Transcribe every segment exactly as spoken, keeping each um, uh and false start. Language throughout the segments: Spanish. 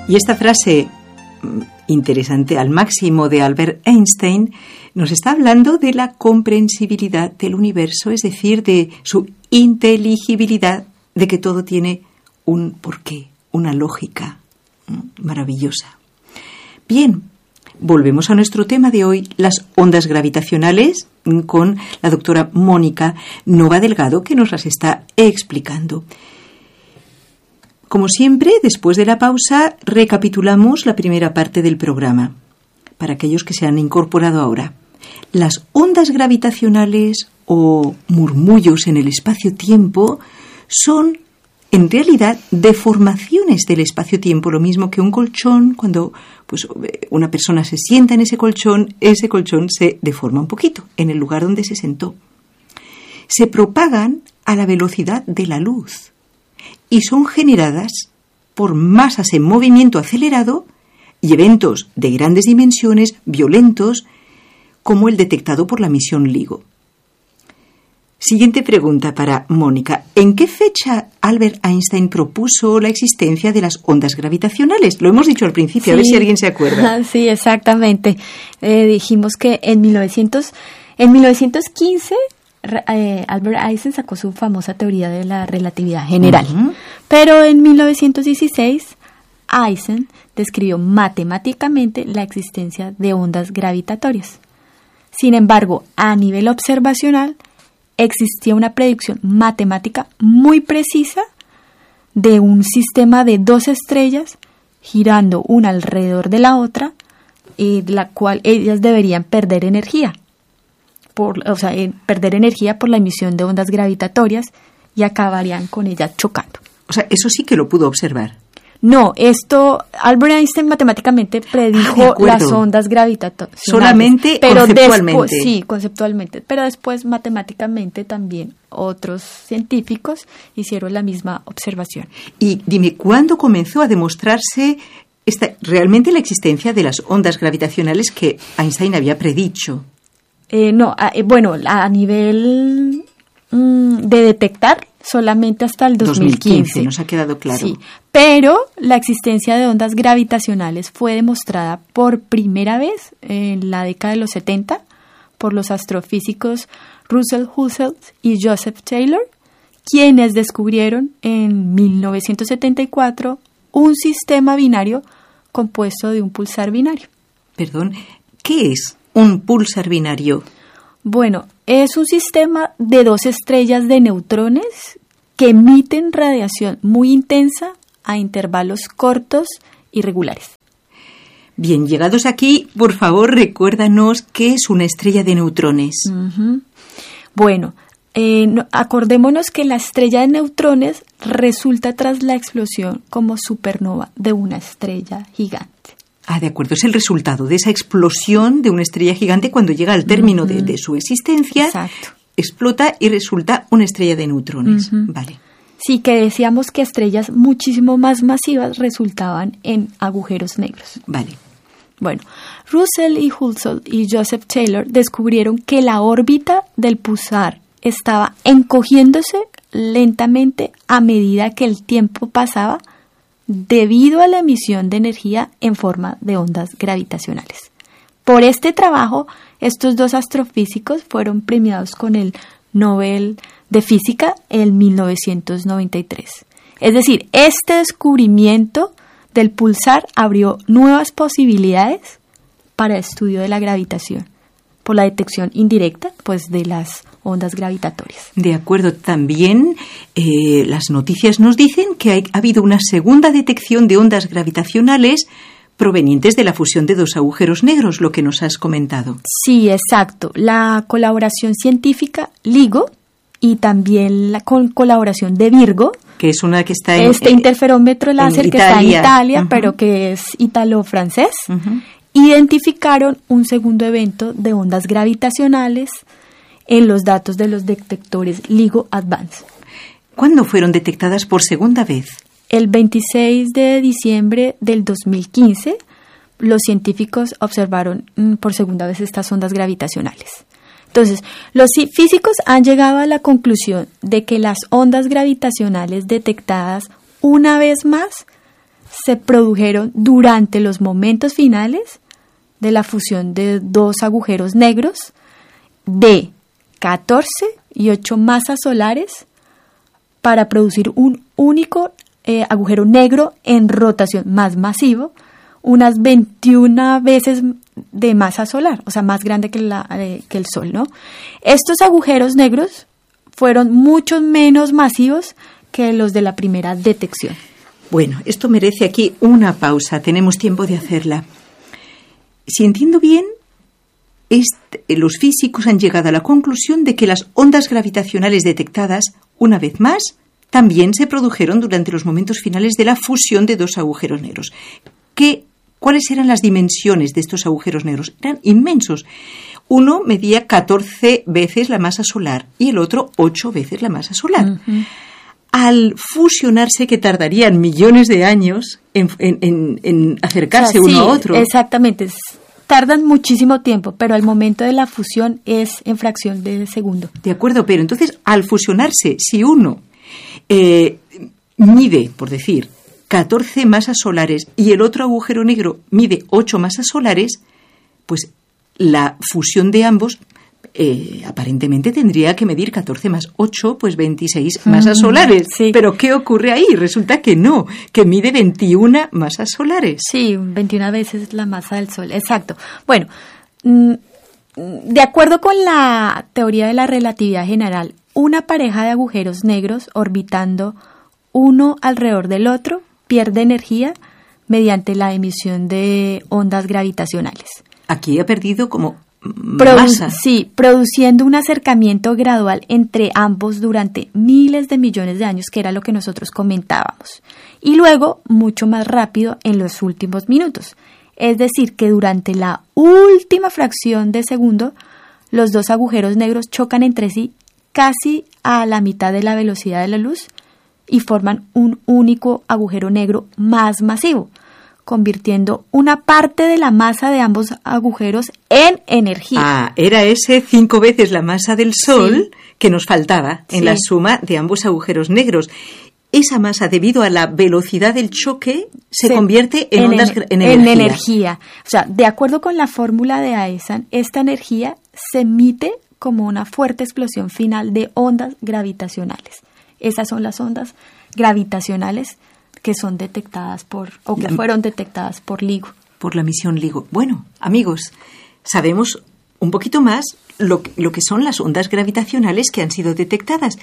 Y esta frase interesante al máximo de Albert Einstein nos está hablando de la comprensibilidad del universo, es decir, de su inteligibilidad, de que todo tiene un porqué, una lógica maravillosa. Bien, volvemos a nuestro tema de hoy, las ondas gravitacionales, con la doctora Mónica Nova Delgado, que nos las está explicando. Como siempre, después de la pausa, recapitulamos la primera parte del programa, para aquellos que se han incorporado ahora. Las ondas gravitacionales o murmullos en el espacio-tiempo son, en realidad, deformaciones del espacio-tiempo, lo mismo que un colchón. Cuando pues, una persona se sienta en ese colchón, ese colchón se deforma un poquito en el lugar donde se sentó. Se propagan a la velocidad de la luz y son generadas por masas en movimiento acelerado y eventos de grandes dimensiones, violentos, como el detectado por la misión LIGO. Siguiente pregunta para Mónica. ¿En qué fecha Albert Einstein propuso la existencia de las ondas gravitacionales? Lo hemos dicho al principio, sí. A ver si alguien se acuerda. Sí, exactamente. Eh, dijimos que en, mil novecientos, en mil novecientos quince eh, Albert Einstein sacó su famosa teoría de la relatividad general. Uh-huh. Pero en mil novecientos dieciséis Einstein describió matemáticamente la existencia de ondas gravitatorias. Sin embargo, a nivel observacional, existía una predicción matemática muy precisa de un sistema de dos estrellas girando una alrededor de la otra, eh, la cual ellas deberían perder energía, por, o sea, eh, perder energía por la emisión de ondas gravitatorias y acabarían con ellas chocando. O sea, eso sí que lo pudo observar. No, esto Albert Einstein matemáticamente predijo ah, las ondas gravitatorias. Solamente pero conceptualmente. Después, sí, conceptualmente. Pero después matemáticamente también otros científicos hicieron la misma observación. Y dime, ¿cuándo comenzó a demostrarse esta, realmente la existencia de las ondas gravitacionales que Einstein había predicho? Eh, no, a, eh, bueno, a nivel mm, de detectar solamente hasta el dos mil quince. dos mil quince, nos ha quedado claro. Sí, pero la existencia de ondas gravitacionales fue demostrada por primera vez en la década de los setenta por los astrofísicos Russell Herschel y Joseph Taylor, quienes descubrieron en mil novecientos setenta y cuatro un sistema binario compuesto de un pulsar binario. Perdón, ¿qué es un pulsar binario? Bueno, es un sistema de dos estrellas de neutrones que emiten radiación muy intensa a intervalos cortos y regulares. Bien, llegados aquí, por favor, recuérdanos qué es una estrella de neutrones. Uh-huh. Bueno, eh, no, acordémonos que la estrella de neutrones resulta tras la explosión como supernova de una estrella gigante. Ah, de acuerdo, es el resultado de esa explosión de una estrella gigante cuando llega al término uh-huh. de, de su existencia. Exacto. Explota y resulta una estrella de neutrones. Uh-huh. Vale. Sí, que decíamos que estrellas muchísimo más masivas resultaban en agujeros negros. Vale. Bueno, Russell y Herschel y Joseph Taylor descubrieron que la órbita del pulsar estaba encogiéndose lentamente a medida que el tiempo pasaba, debido a la emisión de energía en forma de ondas gravitacionales. Por este trabajo, estos dos astrofísicos fueron premiados con el Nobel de Física en mil novecientos noventa y tres. Es decir, este descubrimiento del pulsar abrió nuevas posibilidades para el estudio de la gravitación, por la detección indirecta, pues, de las ondas gravitatorias. De acuerdo, también eh, las noticias nos dicen que hay, ha habido una segunda detección de ondas gravitacionales provenientes de la fusión de dos agujeros negros, lo que nos has comentado. Sí, exacto. La colaboración científica LIGO y también la con colaboración de Virgo, que es una que está en este interferómetro láser en que está en Italia, uh-huh. pero que es italo-francés, uh-huh. identificaron un segundo evento de ondas gravitacionales en los datos de los detectores LIGO Advance. ¿Cuándo fueron detectadas por segunda vez? El veintiséis de diciembre del dos mil quince, los científicos observaron mm, por segunda vez estas ondas gravitacionales. Entonces, los físicos han llegado a la conclusión de que las ondas gravitacionales detectadas una vez más se produjeron durante los momentos finales de la fusión de dos agujeros negros de catorce y ocho masas solares para producir un único eh, agujero negro en rotación más masivo, unas veintiuna veces de masa solar, o sea, más grande que, la, eh, que el Sol, ¿no? Estos agujeros negros fueron mucho menos masivos que los de la primera detección. Bueno, esto merece aquí una pausa, tenemos tiempo de hacerla. Si entiendo bien, este, los físicos han llegado a la conclusión de que las ondas gravitacionales detectadas, una vez más, también se produjeron durante los momentos finales de la fusión de dos agujeros negros. ¿Qué, ¿Cuáles eran las dimensiones de estos agujeros negros? Eran inmensos. Uno medía catorce veces la masa solar y el otro ocho veces la masa solar. Uh-huh. Al fusionarse, que tardarían millones de años en, en, en, en acercarse, o sea, uno sí, a otro. Exactamente. Tardan muchísimo tiempo, pero al momento de la fusión es en fracción de segundo. De acuerdo, pero entonces al fusionarse, si uno eh, mide, por decir, catorce masas solares y el otro agujero negro mide ocho masas solares, pues la fusión de ambos eh, aparentemente tendría que medir catorce más ocho, pues veintiséis mm, masas solares. Sí. Pero ¿qué ocurre ahí? Resulta que no, que mide veintiuna masas solares. Sí, veintiuna veces la masa del Sol, exacto. Bueno, de acuerdo con la teoría de la relatividad general, una pareja de agujeros negros orbitando uno alrededor del otro pierde energía mediante la emisión de ondas gravitacionales. Aquí ha perdido como Produ- masa. Sí, produciendo un acercamiento gradual entre ambos durante miles de millones de años, que era lo que nosotros comentábamos, y luego mucho más rápido en los últimos minutos. Es decir, que durante la última fracción de segundo, los dos agujeros negros chocan entre sí casi a la mitad de la velocidad de la luz y forman un único agujero negro más masivo, convirtiendo una parte de la masa de ambos agujeros en energía. Ah, era ese cinco veces la masa del Sol sí. que nos faltaba en sí. la suma de ambos agujeros negros. Esa masa, debido a la velocidad del choque, se, se convierte en, en ondas en, en energía. En energía. O sea, de acuerdo con la fórmula de Einstein, esta energía se emite como una fuerte explosión final de ondas gravitacionales. Esas son las ondas gravitacionales que son detectadas por, o que fueron detectadas por LIGO. Por la misión LIGO. Bueno, amigos, sabemos un poquito más lo, lo que son las ondas gravitacionales que han sido detectadas.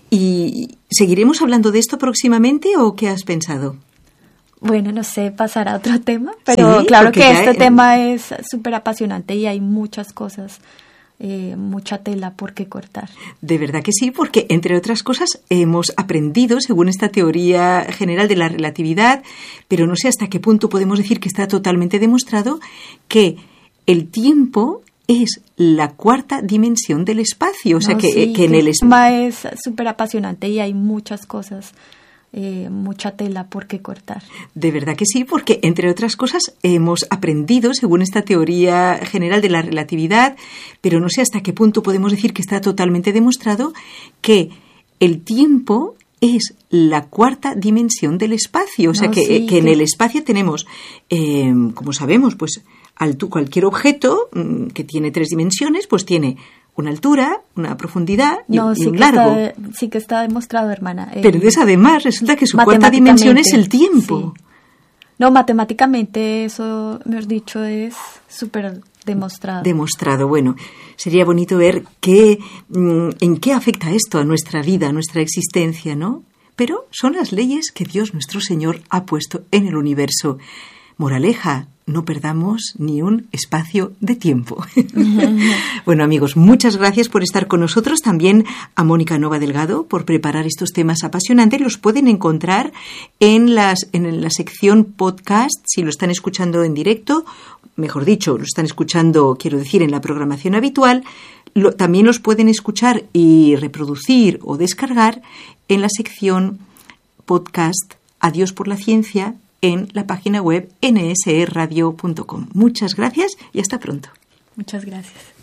¿Y seguiremos hablando de esto próximamente o qué has pensado? Bueno, no sé, pasar a otro tema, pero sí, claro que este hay... tema es súper apasionante y hay muchas cosas. Eh, mucha tela por qué cortar. De verdad que sí, porque entre otras cosas hemos aprendido, según esta teoría general de la relatividad, pero no sé hasta qué punto podemos decir que está totalmente demostrado, que el tiempo es la cuarta dimensión del espacio. O sea, no, que, sí, que en que el espacio es súper apasionante y hay muchas cosas. Eh, mucha tela por qué cortar. De verdad que sí, porque entre otras cosas hemos aprendido, según esta teoría general de la relatividad, pero no sé hasta qué punto podemos decir que está totalmente demostrado, que el tiempo es la cuarta dimensión del espacio. O sea, no, que, sí, que, que en el espacio tenemos, eh, como sabemos, pues alto, cualquier objeto mmm, que tiene tres dimensiones, pues tiene una altura, una profundidad y, no, y sí un largo. Está, sí que está demostrado, hermana. Eh, Pero es además, resulta que su cuarta dimensión es el tiempo. Sí. No, matemáticamente eso, mejor dicho, es súper demostrado. Demostrado, bueno. Sería bonito ver qué, en qué afecta esto a nuestra vida, a nuestra existencia, ¿no? Pero son las leyes que Dios nuestro Señor ha puesto en el universo. Moraleja, no perdamos ni un espacio de tiempo. Bueno, amigos, muchas gracias por estar con nosotros. También a Mónica Nova Delgado por preparar estos temas apasionantes. Los pueden encontrar en, las, en la sección podcast, si lo están escuchando en directo, mejor dicho, lo están escuchando, quiero decir, en la programación habitual. Lo, también los pueden escuchar y reproducir o descargar en la sección podcast Adiós por la Ciencia, en la página web n s e radio punto com. Muchas gracias y hasta pronto. Muchas gracias.